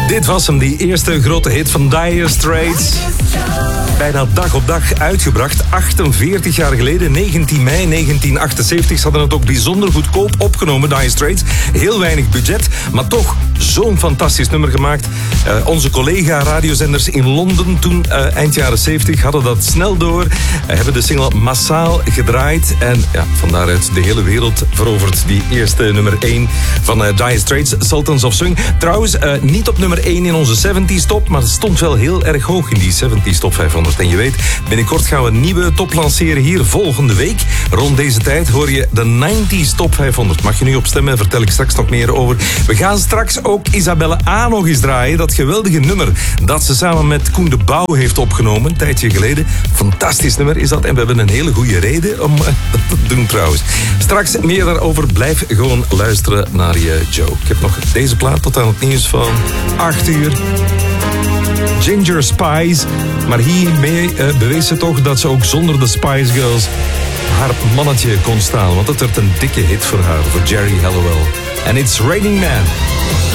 Dit was hem, die eerste grote hit van Dire Straits. Bijna dag op dag uitgebracht, 48 jaar geleden, 19 mei 1978. Ze hadden het ook bijzonder goedkoop opgenomen, Dire Straits. Heel weinig budget, maar toch zo'n fantastisch nummer gemaakt. Onze collega-radiozenders in Londen toen, eind jaren 70, hadden dat snel door. Hebben de single massaal gedraaid. En ja, van daaruit de hele wereld veroverd. Die eerste nummer 1 van Dire Straits, Sultans of Swing. Trouwens, niet op nummer 1 in onze 70s top, maar het stond wel heel erg hoog in die 70s top 500. En je weet, binnenkort gaan we een nieuwe top lanceren hier volgende week. Rond deze tijd hoor je de 90s top 500. Mag je nu op stemmen, vertel ik straks nog meer over. We gaan straks ook Isabelle A. nog eens draaien. Dat geweldige nummer dat ze samen met Koen de Bouw heeft opgenomen, een tijdje geleden. Fantastisch nummer is dat. En we hebben een hele goede reden om dat te doen trouwens. Straks meer daarover. Blijf gewoon luisteren naar je Joe. Ik heb nog deze plaat tot aan het nieuws van 8 uur. Ginger Spice. Maar hiermee bewees ze toch dat ze ook zonder de Spice Girls haar mannetje kon staan. Want het werd een dikke hit voor haar, voor Geri Halliwell. En It's Raining Man.